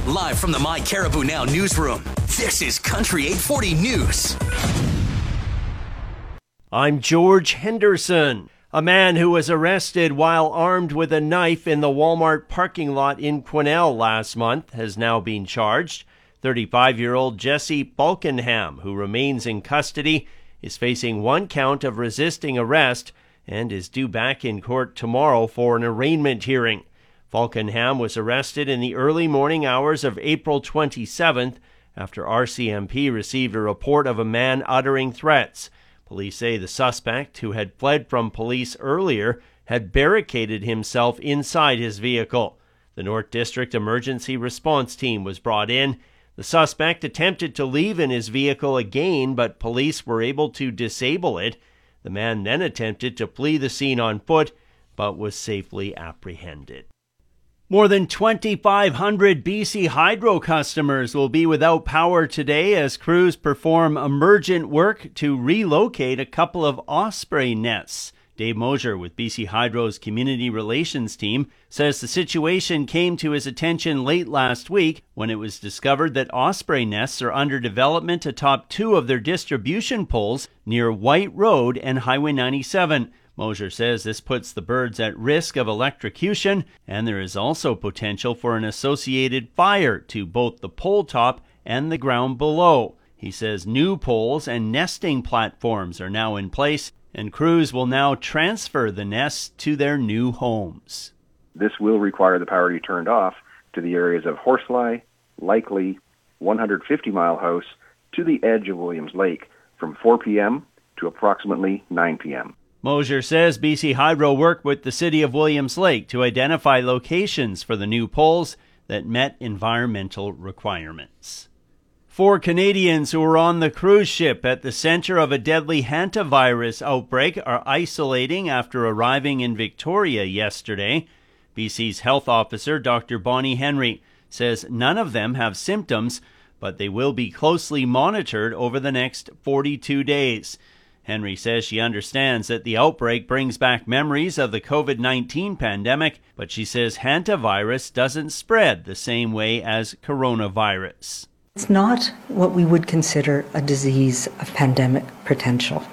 Live from the My Caribou Now newsroom, this is Country 840 News. I'm George Henderson. A man who was arrested while armed with a knife in the Walmart parking lot in Quesnel last month has now been charged. 35-year-old Jesse Balkenham, who remains in custody, is facing one count of resisting arrest and is due back in court tomorrow for an arraignment hearing. Balkenham was arrested in the early morning hours of April 27th after RCMP received a report of a man uttering threats. Police say the suspect, who had fled from police earlier, had barricaded himself inside his vehicle. The North District Emergency Response Team was brought in. The suspect attempted to leave in his vehicle again, but police were able to disable it. The man then attempted to flee the scene on foot, but was safely apprehended. More than 2,500 BC Hydro customers will be without power today as crews perform emergent work to relocate a couple of osprey nests. Dave Mosier with BC Hydro's Community Relations team says the situation came to his attention late last week when it was discovered that osprey nests are under development atop two of their distribution poles near White Road and Highway 97. Mosier says this puts the birds at risk of electrocution, and there is also potential for an associated fire to both the pole top and the ground below. He says new poles and nesting platforms are now in place, and crews will now transfer the nests to their new homes. This will require the power to be turned off to the areas of Horsely, Likely, 150 Mile House, to the edge of Williams Lake from 4 p.m. to approximately 9 p.m. Mosier says BC Hydro worked with the City of Williams Lake to identify locations for the new poles that met environmental requirements. 4 Canadians who were on the cruise ship at the center of a deadly hantavirus outbreak are isolating after arriving in Victoria yesterday. BC's health officer, Dr. Bonnie Henry, says none of them have symptoms, but they will be closely monitored over the next 42 days. Henry says she understands that the outbreak brings back memories of the COVID-19 pandemic, but she says hantavirus doesn't spread the same way as coronavirus. It's not what we would consider a disease of pandemic potential.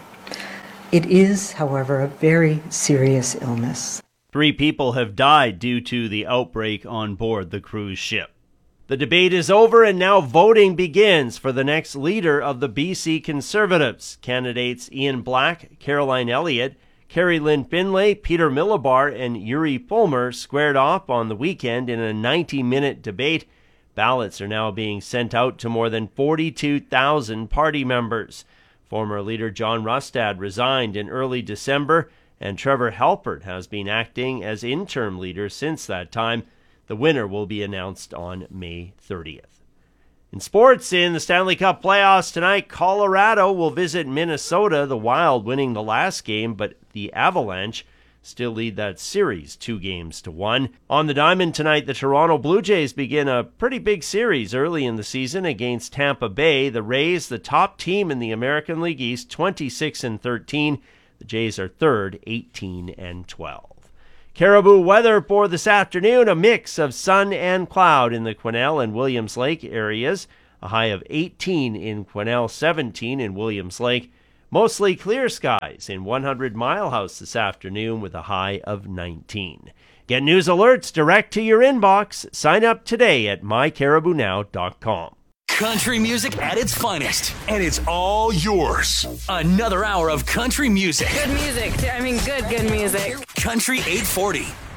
It is, however, a very serious illness. 3 people have died due to the outbreak on board the cruise ship. The debate is over and now voting begins for the next leader of the BC Conservatives. Candidates Ian Black, Caroline Elliott, Carrie Lynn Finlay, Peter Millibar, and Yuri Fulmer squared off on the weekend in a 90-minute debate. Ballots are now being sent out to more than 42,000 party members. Former leader John Rustad resigned in early December, and Trevor Halpert has been acting as interim leader since that time. The winner will be announced on May 30th. In sports, in the Stanley Cup playoffs tonight, Colorado will visit Minnesota, the Wild winning the last game, but the Avalanche still lead that series 2-1. On the diamond tonight, the Toronto Blue Jays begin a pretty big series early in the season against Tampa Bay. The Rays, the top team in the American League East, 26-13. The Jays are third, 18-12. Caribou weather for this afternoon, a mix of sun and cloud in the Quesnel and Williams Lake areas. A high of 18 in Quesnel, 17 in Williams Lake. Mostly clear skies in 100 Mile House this afternoon with a high of 19. Get news alerts direct to your inbox. Sign up today at mycaribounow.com. Country music at its finest, and it's all yours. Another hour of country music. Good music. I mean, good music. Country 840.